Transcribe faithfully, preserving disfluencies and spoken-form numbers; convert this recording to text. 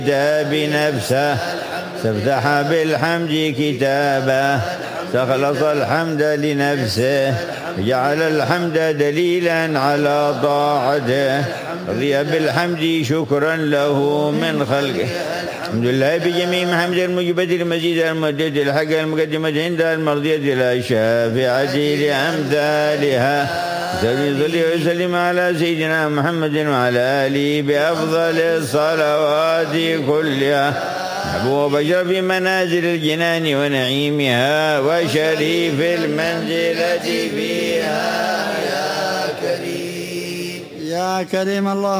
كتاب نفسه استفتح بالحمد كتابه استخلص الحمد لنفسه جعل الحمد دليلا على طاعته رضي بالحمد شكرا له من خلقه. الحمد لله بجميع محمد المجبد المزيد المدد الحق المقدمة عند المرضية لا شافعة لأمثالها. صلي وسلم على سيدنا محمد وعلى آله بأفضل الصلوات كلها محبوب بشر في منازل الجنان ونعيمها وشريف المنزلة فيها. يا كريم يا كريم الله